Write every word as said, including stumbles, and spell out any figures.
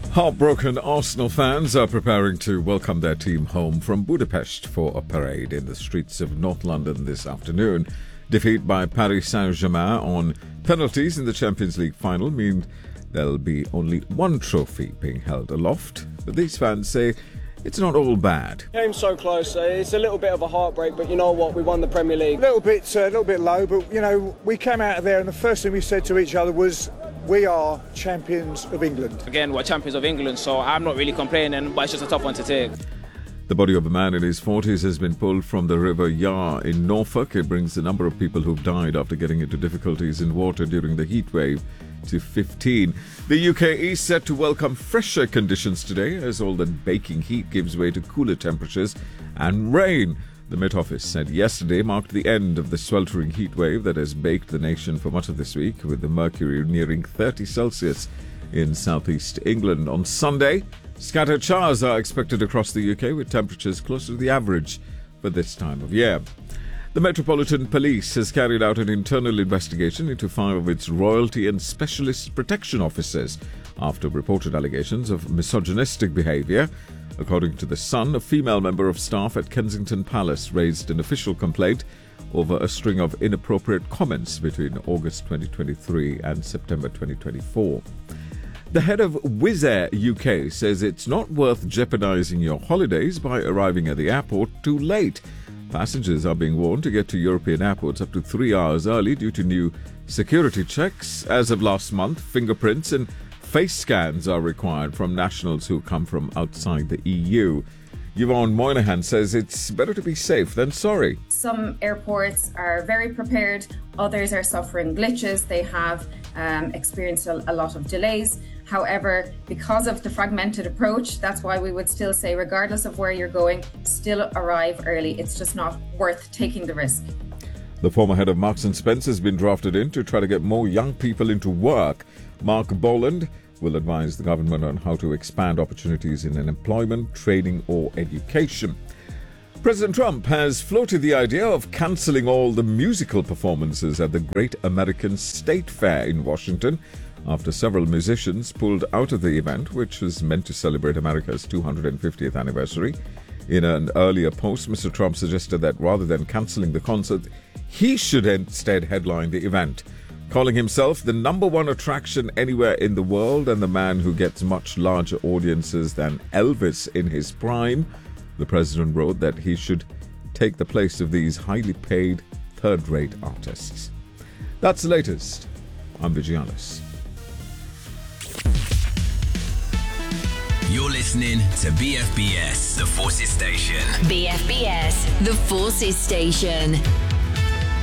Heartbroken Arsenal fans are preparing to welcome their team home from Budapest for a parade in the streets of North London this afternoon. Defeat by Paris Saint-Germain on penalties in the Champions League final means there'll be only one trophy being held aloft. But these fans say it's not all bad. Game's so close. Uh, it's a little bit of a heartbreak, but you know what? We won the Premier League. A little bit, uh, a little bit low, but you know, we came out of there and the first thing we said to each other was, we are champions of England. Again, we're champions of England, so I'm not really complaining, but it's just a tough one to take. The body of a man in his forties has been pulled from the River Yar in Norfolk. It brings the number of people who've died after getting into difficulties in water during the heat wave to fifteen. The U K is set to welcome fresher conditions today as all the baking heat gives way to cooler temperatures and rain. The Met Office said yesterday marked the end of the sweltering heat wave that has baked the nation for much of this week, with the mercury nearing thirty Celsius in southeast England. On Sunday, scattered showers are expected across the U K, with temperatures close to the average for this time of year. The Metropolitan Police has carried out an internal investigation into five of its royalty and specialist protection officers after reported allegations of misogynistic behaviour. According to The Sun, a female member of staff at Kensington Palace raised an official complaint over a string of inappropriate comments between August twenty twenty-three and September twenty twenty-four. The head of Wizz Air U K says it's not worth jeopardising your holidays by arriving at the airport too late. Passengers are being warned to get to European airports up to three hours early due to new security checks. As of last month, fingerprints and face scans are required from nationals who come from outside the E U. Yvonne Moynihan says it's better to be safe than sorry. Some airports are very prepared, others are suffering glitches. They have um, experienced a, a lot of delays. However, because of the fragmented approach, that's why we would still say, regardless of where you're going, still arrive early. It's just not worth taking the risk. The former head of Marks and Spencer has been drafted in to try to get more young people into work. Mark Boland will advise the government on how to expand opportunities in employment, training or education. President Trump has floated the idea of cancelling all the musical performances at the Great American State Fair in Washington after several musicians pulled out of the event, which was meant to celebrate America's two hundred fiftieth anniversary. In an earlier post, Mister Trump suggested that rather than cancelling the concert, he should instead headline the event. Calling himself the number one attraction anywhere in the world and the man who gets much larger audiences than Elvis in his prime, the president wrote that he should take the place of these highly paid, third-rate artists. That's the latest. I'm Vigianis. You're listening to B F B S, The Forces Station. B F B S, The Forces Station.